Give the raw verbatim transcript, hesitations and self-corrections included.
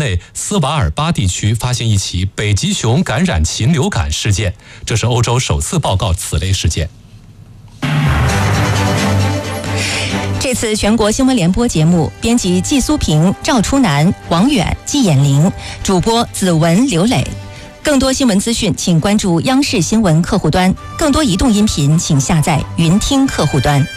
内斯瓦尔巴地区发现一起北极熊感染禽流感事件，这是欧洲首次报告此类事件。 这次全国新闻联播节目，编辑季苏平、赵初南、王远、季衍玲，主播子文、刘磊。更多新闻资讯，请关注央视新闻客户端；更多移动音频，请下载云听客户端。